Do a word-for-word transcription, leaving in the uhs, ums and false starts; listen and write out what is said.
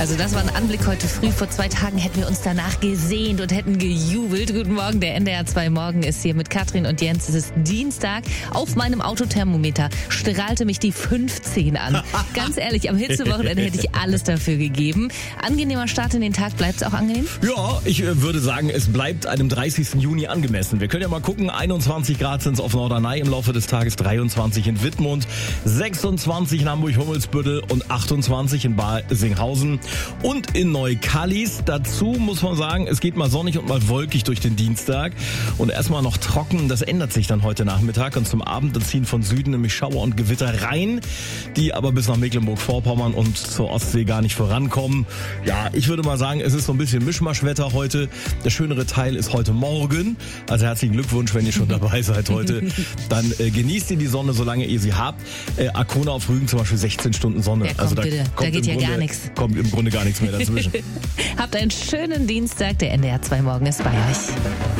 Also das war ein Anblick heute früh. Vor zwei Tagen hätten wir uns danach gesehnt und hätten gejubelt. Guten Morgen, der N D R zwei Morgen ist hier mit Katrin und Jens. Es ist Dienstag. Auf meinem Autothermometer strahlte mich die fünfzehn an. Ganz ehrlich, am Hitzewochenende hätte ich alles dafür gegeben. Angenehmer Start in den Tag. Bleibt es auch angenehm? Ja, ich äh, würde sagen, es bleibt einem dreißigsten Juni angemessen. Wir können ja mal gucken. einundzwanzig Grad sind es auf Norderney im Laufe des Tages, dreiundzwanzig in Wittmund, sechsundzwanzig in Hamburg-Hummelsbüttel und achtundzwanzig in Balsinghausen und in Neukallis. Dazu muss man sagen, es geht mal sonnig und mal wolkig durch den Dienstag und erstmal noch trocken. Das ändert sich dann heute Nachmittag und zum Abend ziehen von Süden nämlich Schauer und Gewitter rein, die aber bis nach Mecklenburg-Vorpommern und zur Ostsee gar nicht vorankommen. Ja, ich würde mal sagen, es ist so ein bisschen Mischmaschwetter heute. Der schönere Teil ist heute Morgen. Also herzlichen Glückwunsch, wenn ihr schon dabei seid heute. Dann äh, genießt ihr die Sonne, solange ihr sie habt. Äh, Arkona auf Rügen zum Beispiel sechzehn Stunden Sonne. Ja, komm, also da, bitte. kommt Da geht ja Grunde, gar nichts. Kommt im Grunde gar nichts mehr dazwischen. Habt einen schönen Dienstag. Der N D R zwei Morgen ist bei euch.